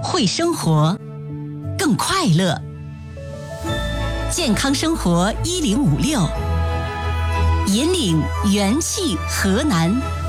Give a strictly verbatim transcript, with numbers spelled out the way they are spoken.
会生活，更快乐。健康生活一零五六，引领元气河南。